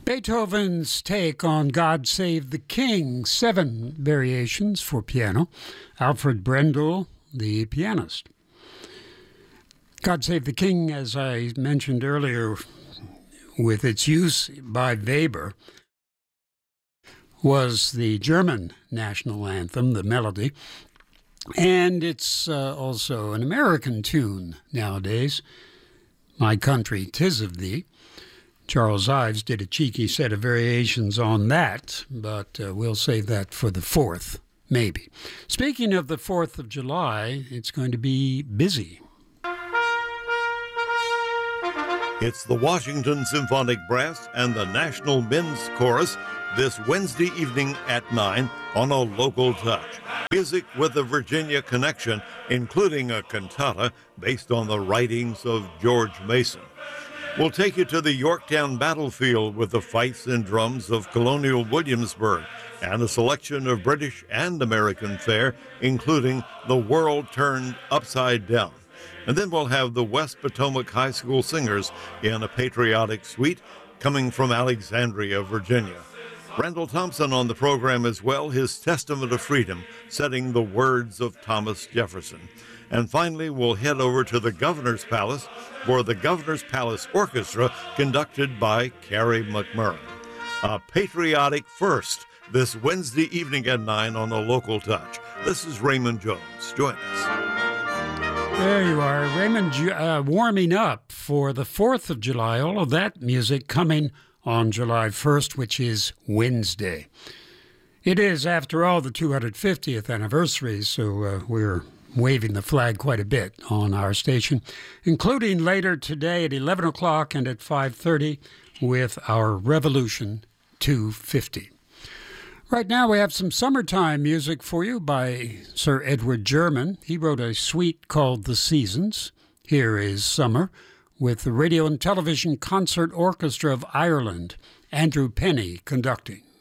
Beethoven's take on God Save the King, 7 variations for piano. Alfred Brendel, the pianist. God Save the King, as I mentioned earlier, with its use by Weber, was the German national anthem, the melody. And it's also an American tune nowadays, My Country, 'Tis of Thee. Charles Ives did a cheeky set of variations on that, but we'll save that for the 4th, maybe. Speaking of the 4th of July, it's going to be busy. It's the Washington Symphonic Brass and the National Men's Chorus this Wednesday evening at 9 on A Local Touch. Music with a Virginia connection, including a cantata based on the writings of George Mason. We'll take you to the Yorktown battlefield with the fifes and drums of Colonial Williamsburg and a selection of British and American fare, including The World Turned Upside Down. And then we'll have the West Potomac High School Singers in a patriotic suite coming from Alexandria, Virginia. Randall Thompson on the program as well, his Testament of Freedom, setting the words of Thomas Jefferson. And finally, we'll head over to the Governor's Palace for the Governor's Palace Orchestra, conducted by Carrie McMurray. A patriotic first this Wednesday evening at 9 on A Local Touch. This is Raymond Jones. Join us. There you are, Raymond, warming up for the 4th of July. All of that music coming on July 1st, which is Wednesday. It is, after all, the 250th anniversary, so we're waving the flag quite a bit on our station, including later today at 11 o'clock and at 5:30 with our Revolution 250. Right now we have some summertime music for you by Sir Edward German. He wrote a suite called The Seasons. Here is Summer with the Radio and Television Concert Orchestra of Ireland, Andrew Penny conducting.